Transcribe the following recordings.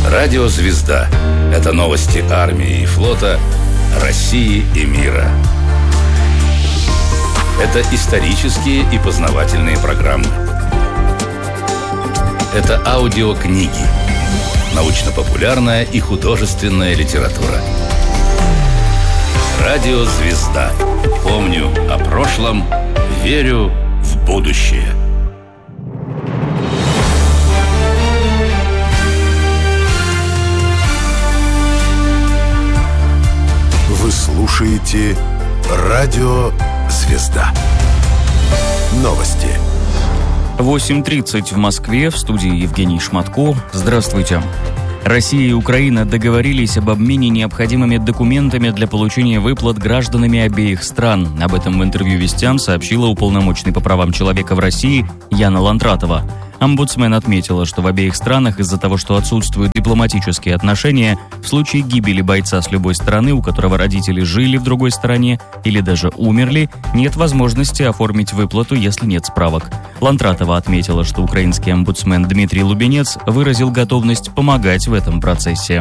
Радио «Звезда» — это новости армии и флота, России и мира. Это исторические и познавательные программы. Это аудиокниги, научно-популярная и художественная литература. Радио «Звезда». Помню о прошлом, верю в будущее. Вы слушаете Радио «Звезда». Новости. 8:30 в Москве, в студии Евгений Шматко. Здравствуйте. Россия и Украина договорились об обмене необходимыми документами для получения выплат гражданами обеих стран. Об этом в интервью «Вестям» сообщила уполномоченный по правам человека в России Яна Лантратова. Омбудсмен отметила, что в обеих странах из-за того, что отсутствуют дипломатические отношения, в случае гибели бойца с любой стороны, у которого родители жили в другой стране или даже умерли, нет возможности оформить выплату, если нет справок. Лантратова отметила, что украинский омбудсмен Дмитрий Лубенец выразил готовность помогать в этом процессе.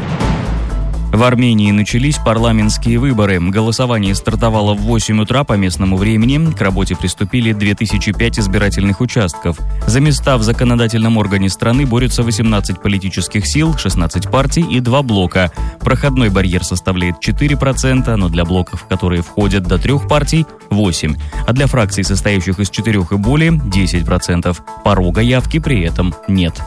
В Армении начались парламентские выборы. Голосование стартовало в 8 утра по местному времени. К работе приступили 2005 избирательных участков. За места в законодательном органе страны борются 18 политических сил, 16 партий и 2 блока. Проходной барьер составляет 4%, но для блоков, в которые входят до 3 партий, 8%. А для фракций, состоящих из 4 и более, 10%. Порога явки при этом нет.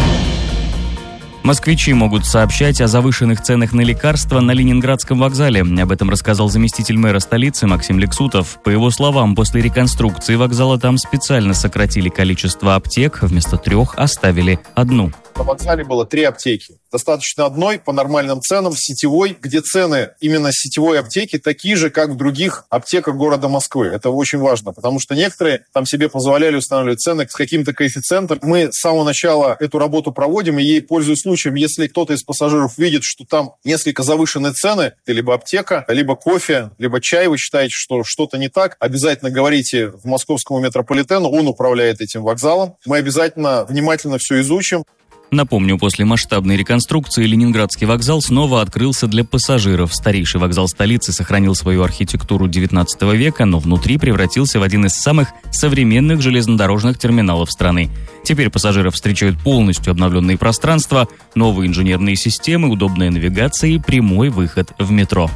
Москвичи могут сообщать о завышенных ценах на лекарства на Ленинградском вокзале. Об этом рассказал заместитель мэра столицы Максим Лексутов. По его словам, после реконструкции вокзала там специально сократили количество аптек, вместо 3 оставили 1. На вокзале было 3 аптеки. Достаточно одной по нормальным ценам, сетевой, где цены именно сетевой аптеки такие же, как в других аптеках города Москвы. Это очень важно, потому что некоторые там себе позволяли устанавливать цены с каким-то коэффициентом. Мы с самого начала эту работу проводим, и ей пользуясь случаем, если кто-то из пассажиров видит, что там несколько завышенные цены, это либо аптека, либо кофе, либо чай, вы считаете, что что-то не так, обязательно говорите в московскому метрополитену, он управляет этим вокзалом. Мы обязательно внимательно все изучим. Напомню, после масштабной реконструкции Ленинградский вокзал снова открылся для пассажиров. Старейший вокзал столицы сохранил свою архитектуру XIX века, но внутри превратился в один из самых современных железнодорожных терминалов страны. Теперь пассажиров встречают полностью обновленные пространства, новые инженерные системы, удобная навигация и прямой выход в метро.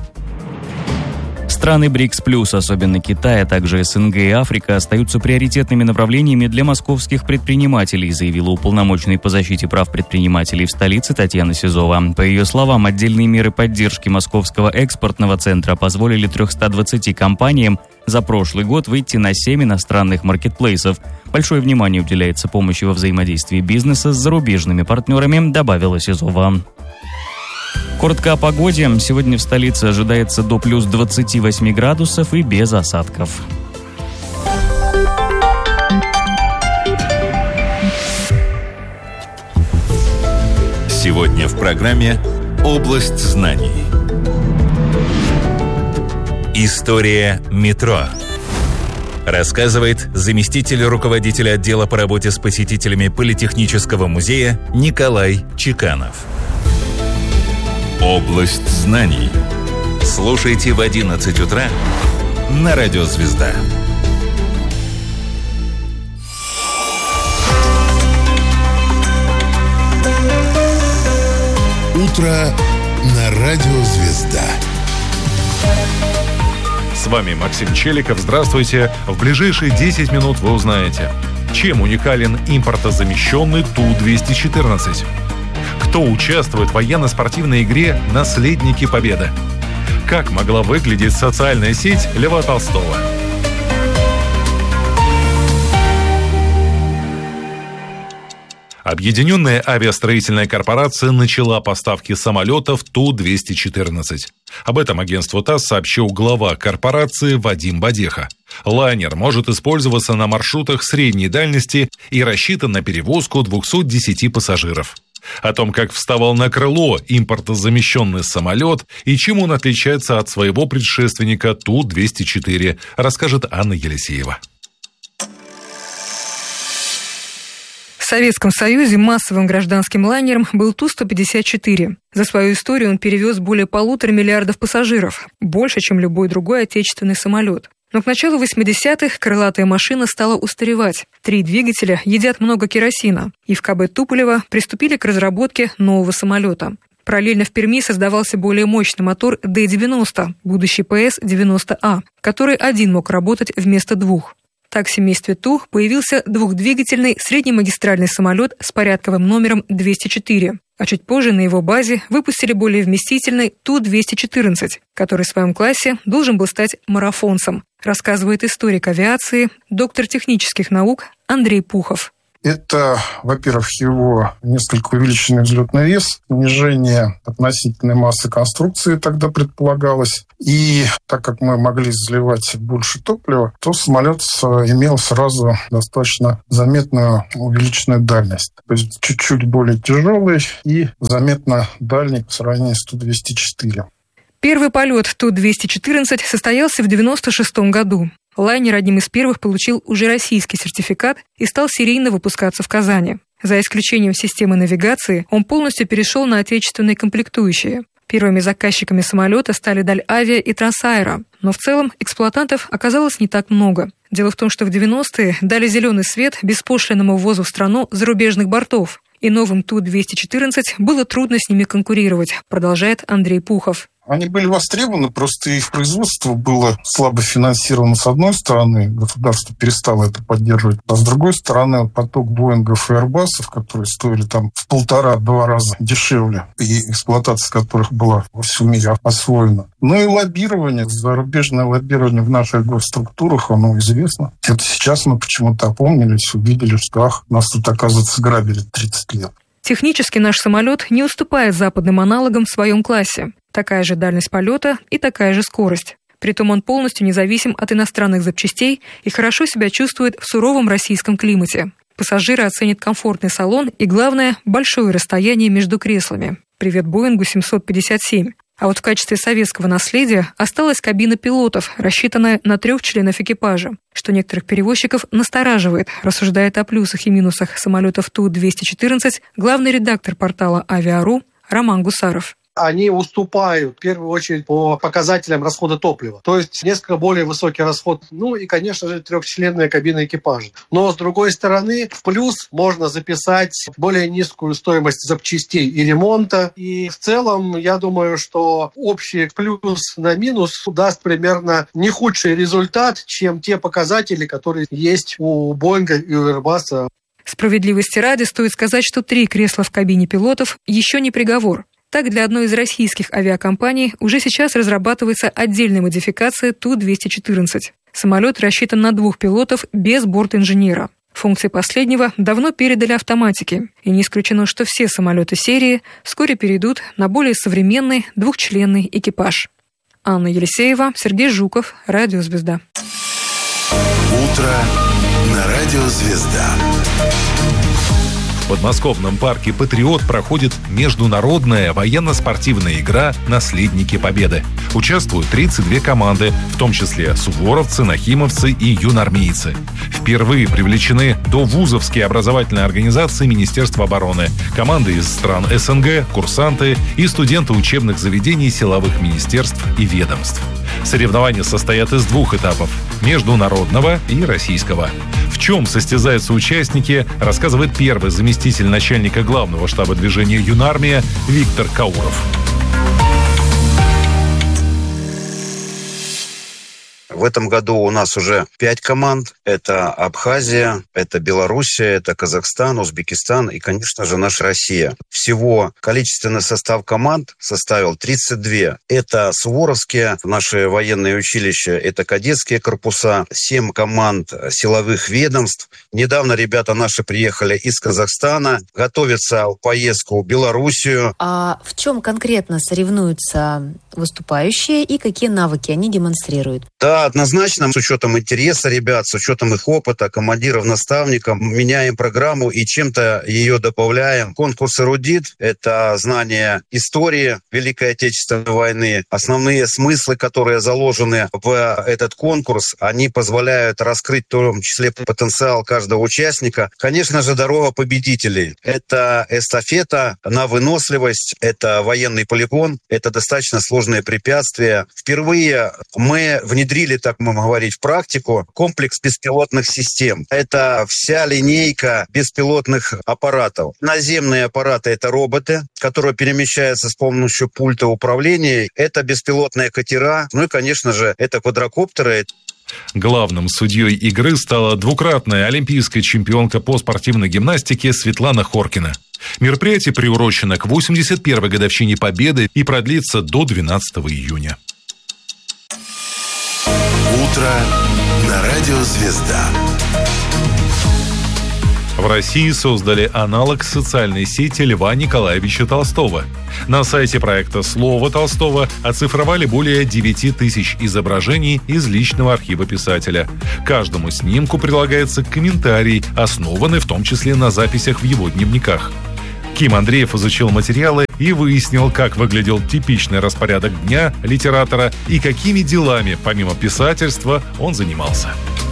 Страны БРИКС+, особенно Китай, а также СНГ и Африка, остаются приоритетными направлениями для московских предпринимателей, заявила уполномоченный по защите прав предпринимателей в столице Татьяна Сизова. По ее словам, отдельные меры поддержки Московского экспортного центра позволили 320 компаниям за прошлый год выйти на 7 иностранных маркетплейсов. Большое внимание уделяется помощи во взаимодействии бизнеса с зарубежными партнерами, добавила Сизова. Коротко о погоде. Сегодня в столице ожидается до плюс 28 градусов и без осадков. Сегодня в программе «Область знаний». История метро. Рассказывает заместитель руководителя отдела по работе с посетителями Политехнического музея Николай Чеканов. Область знаний. Слушайте в 11 утра на Радио «Звезда». Утро на Радио «Звезда». С вами Максим Челиков. Здравствуйте. В ближайшие 10 минут вы узнаете, чем уникален импортозамещенный Ту-214. Кто участвует в военно-спортивной игре «Наследники Победы». Как могла выглядеть социальная сеть Льва Толстого. Объединенная авиастроительная корпорация начала поставки самолетов Ту-214. Об этом агентству ТАСС сообщил глава корпорации Вадим Бадеха. Лайнер может использоваться на маршрутах средней дальности и рассчитан на перевозку 210 пассажиров. О том, как вставал на крыло импортозамещенный самолет и чем он отличается от своего предшественника Ту-204, расскажет Анна Елисеева. Советском Союзе массовым гражданским лайнером был Ту-154. За свою историю он перевез более 1,5 миллиарда пассажиров, больше, чем любой другой отечественный самолет. Но к началу 80-х крылатая машина стала устаревать. 3 двигателя едят много керосина, и в КБ Туполева приступили к разработке нового самолета. Параллельно в Перми создавался более мощный мотор Д-90, будущий ПС-90А, который один мог работать вместо 2. Так в семействе Ту появился двухдвигательный среднемагистральный самолет с порядковым номером 204, а чуть позже на его базе выпустили более вместительный Ту-214, который в своем классе должен был стать марафонцем, рассказывает историк авиации, доктор технических наук Андрей Пухов. Это, во-первых, его несколько увеличенный взлетный вес, снижение относительной массы конструкции тогда предполагалось. И так как мы могли заливать больше топлива, то самолет имел сразу достаточно заметную увеличенную дальность. То есть чуть-чуть более тяжелый и заметно дальний по сравнению с Ту-204. Первый полет Ту-214 состоялся в 1996 году. Лайнер одним из первых получил уже российский сертификат и стал серийно выпускаться в Казани. За исключением системы навигации, он полностью перешел на отечественные комплектующие. Первыми заказчиками самолета стали Дальавия и Трансаэро, но в целом эксплуатантов оказалось не так много. Дело в том, что в 90-е дали зеленый свет беспошлинному ввозу в страну зарубежных бортов, и новым Ту-214 было трудно с ними конкурировать, продолжает Андрей Пухов. Они были востребованы, просто их производство было слабо финансировано с одной стороны, государство перестало это поддерживать, а с другой стороны поток Боингов и Airbus'ов, которые стоили там в 1,5-2 раза дешевле, и эксплуатация которых была во всем мире освоена. Ну и лоббирование, зарубежное лоббирование в наших госструктурах, оно известно. Это сейчас мы почему-то опомнились, увидели, что нас тут, оказывается, грабили 30 лет. Технически наш самолет не уступает западным аналогам в своем классе. Такая же дальность полета и такая же скорость. Притом он полностью независим от иностранных запчастей и хорошо себя чувствует в суровом российском климате. Пассажиры оценят комфортный салон и, главное, большое расстояние между креслами. Привет Боингу 757. А вот в качестве советского наследия осталась кабина пилотов, рассчитанная на 3 членов экипажа, что некоторых перевозчиков настораживает, рассуждает о плюсах и минусах самолетов Ту-214 главный редактор портала «Авиа.ру» Роман Гусаров. Они уступают, в первую очередь, по показателям расхода топлива. То есть несколько более высокий расход. Ну и, конечно же, 3-членная кабина экипажа. Но, с другой стороны, в плюс можно записать более низкую стоимость запчастей и ремонта. И в целом, я думаю, что общий плюс на минус даст примерно не худший результат, чем те показатели, которые есть у Боинга и у Airbus. Справедливости ради стоит сказать, что 3 кресла в кабине пилотов еще не приговор. Так, для одной из российских авиакомпаний уже сейчас разрабатывается отдельная модификация Ту-214. Самолет рассчитан на 2 пилотов без борт-инженера. Функции последнего давно передали автоматике, и не исключено, что все самолеты серии вскоре перейдут на более современный 2-членный экипаж. Анна Елисеева, Сергей Жуков, Радио Звезда. Утро на Радио Звезда. В подмосковном парке «Патриот» проходит международная военно-спортивная игра «Наследники Победы». Участвуют 32 команды, в том числе суворовцы, нахимовцы и юнармейцы. Впервые привлечены довузовские образовательные организации Министерства обороны, команды из стран СНГ, курсанты и студенты учебных заведений силовых министерств и ведомств. Соревнования состоят из 2 этапов – международного и российского. В чем состязаются участники, рассказывает первый заместитель начальника главного штаба движения «Юнармия» Виктор Кауров. В этом году у нас уже 5 команд. Это Абхазия, это Белоруссия, это Казахстан, Узбекистан и, конечно же, наша Россия. Всего количественный состав команд составил 32. Это суворовские наши военные училища, это кадетские корпуса, 7 команд силовых ведомств. Недавно ребята наши приехали из Казахстана, готовятся в поездку в Белоруссию. А в чем конкретно соревнуются выступающие и какие навыки они демонстрируют? Да, Да, однозначно, с учетом интереса ребят, с учетом их опыта, командиров, наставников, меняем программу и чем-то ее добавляем. Конкурс «Эрудит» — это знание истории Великой Отечественной войны. Основные смыслы, которые заложены в этот конкурс, они позволяют раскрыть в том числе потенциал каждого участника. Конечно же, дорога победителей. Это эстафета на выносливость, это военный полигон, это достаточно сложные препятствия. Впервые мы внедрили, так мы можем говорить, в практику комплекс беспилотных систем. Это вся линейка беспилотных аппаратов. Наземные аппараты — это роботы, которые перемещаются с помощью пульта управления. Это беспилотные катера. Ну и, конечно же, это квадрокоптеры. Главным судьей игры стала двукратная олимпийская чемпионка по спортивной гимнастике Светлана Хоркина. Мероприятие приурочено к 81-й годовщине Победы и продлится до 12 июня. Утро на радио «Звезда». В России создали аналог социальной сети Льва Николаевича Толстого. На сайте проекта «Слово Толстого» оцифровали более 9 тысяч изображений из личного архива писателя. Каждому снимку прилагается комментарий, основанный в том числе на записях в его дневниках. Ким Андреев изучил материалы и выяснил, как выглядел типичный распорядок дня литератора и какими делами, помимо писательства, он занимался.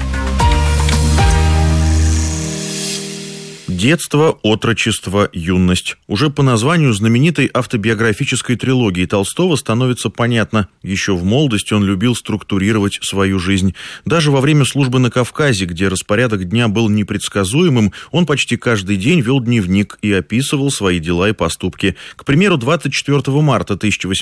Детство, отрочество, юность. Уже по названию знаменитой автобиографической трилогии Толстого становится понятно. Еще в молодости он любил структурировать свою жизнь. Даже во время службы на Кавказе, где распорядок дня был непредсказуемым, он почти каждый день вел дневник и описывал свои дела и поступки. К примеру, 24 марта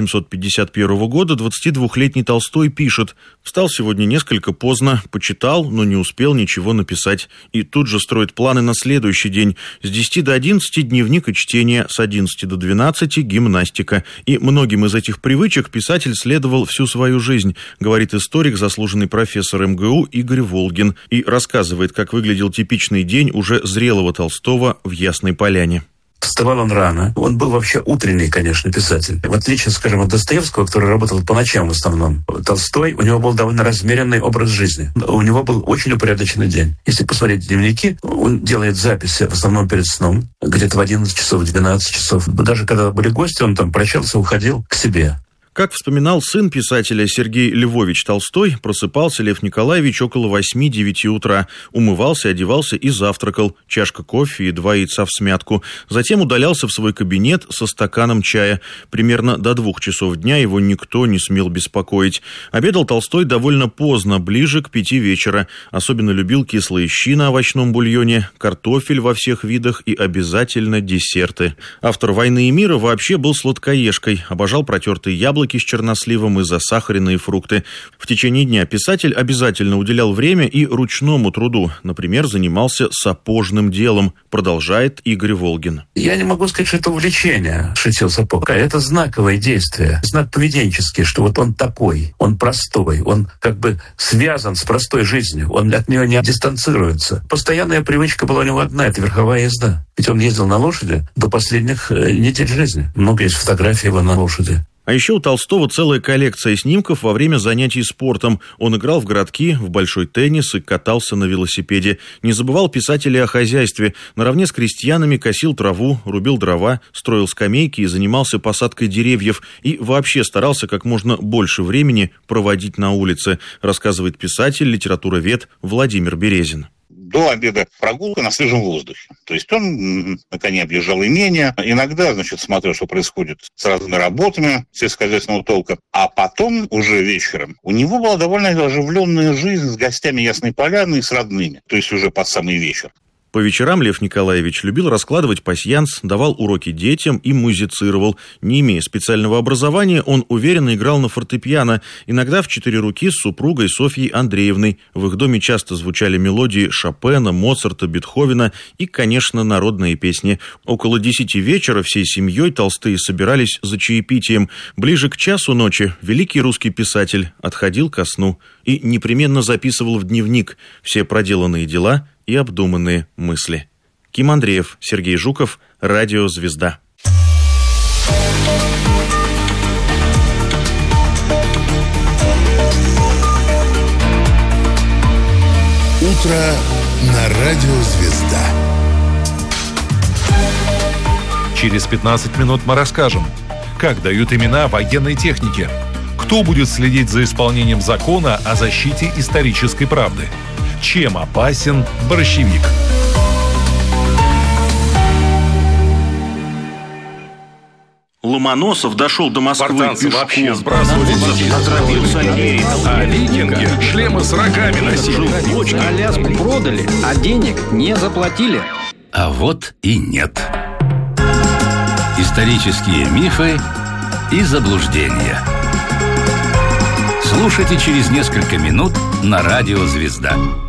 1851 года 22-летний Толстой пишет: «Встал сегодня несколько поздно, почитал, но не успел ничего написать». И тут же строит планы на следующий день. С 10 до 11 дневник и чтение, с 11 до 12 гимнастика. И многим из этих привычек писатель следовал всю свою жизнь, говорит историк, заслуженный профессор МГУ Игорь Волгин, и рассказывает, как выглядел типичный день уже зрелого Толстого в Ясной Поляне. Вставал он рано. Он был вообще утренний, конечно, писатель. В отличие, скажем, от Достоевского, который работал по ночам в основном, Толстой, у него был довольно размеренный образ жизни. У него был очень упорядоченный день. Если посмотреть дневники, он делает записи в основном перед сном, где-то в 11 часов, 12 часов. Даже когда были гости, он там прощался, уходил к себе. Как вспоминал сын писателя Сергей Львович Толстой, просыпался Лев Николаевич около 8-9 утра, умывался, одевался и завтракал, чашка кофе и 2 яйца в смятку. Затем удалялся в свой кабинет со стаканом чая. Примерно до 2 часов дня его никто не смел беспокоить. Обедал Толстой довольно поздно, ближе к 5 вечера. Особенно любил кислые щи на овощном бульоне, картофель во всех видах и обязательно десерты. Автор «Войны и мира» вообще был сладкоежкой, обожал протертые яблоки с черносливом и засахаренные фрукты. В течение дня писатель обязательно уделял время и ручному труду. Например, занимался сапожным делом, продолжает Игорь Волгин. Я не могу сказать, что это увлечение, шитье сапог. Это знаковое действие, знак поведенческий, что вот он такой, он простой, он как бы связан с простой жизнью, он от нее не дистанцируется. Постоянная привычка была у него одна — это верховая езда. Ведь он ездил на лошади до последних недель жизни. Много есть фотографий его на лошади. А еще у Толстого целая коллекция снимков во время занятий спортом. Он играл в городки, в большой теннис и катался на велосипеде. Не забывал писатель и о хозяйстве. Наравне с крестьянами косил траву, рубил дрова, строил скамейки и занимался посадкой деревьев. И вообще старался как можно больше времени проводить на улице, рассказывает писатель, литературовед Владимир Березин. До обеда прогулка на свежем воздухе. То есть он на коне объезжал имения, иногда, смотрел, что происходит с разными работами сельскохозяйственного толка, а потом уже вечером у него была довольно оживленная жизнь с гостями Ясной Поляны и с родными, то есть уже под самый вечер. По вечерам Лев Николаевич любил раскладывать пасьянс, давал уроки детям и музицировал. Не имея специального образования, он уверенно играл на фортепиано, иногда в 4 руки с супругой Софьей Андреевной. В их доме часто звучали мелодии Шопена, Моцарта, Бетховена и, конечно, народные песни. Около 10 вечера всей семьей Толстые собирались за чаепитием. Ближе к часу ночи великий русский писатель отходил ко сну и непременно записывал в дневник все проделанные дела и обдуманные мысли. Ким Андреев, Сергей Жуков, Радио «Звезда». Утро на радио «Звезда». Через 15 минут мы расскажем, как дают имена военной технике, кто будет следить за исполнением закона о защите исторической правды, чем опасен борщевик. Ломоносов дошел до Москвы Спартанцы вообще пешком. сбрасывали детей со строя. А викинги шлемы с рогами носили. Аляску продали, а денег не заплатили. А вот и нет. Исторические мифы и заблуждения. Слушайте через несколько минут на радио «Звезда».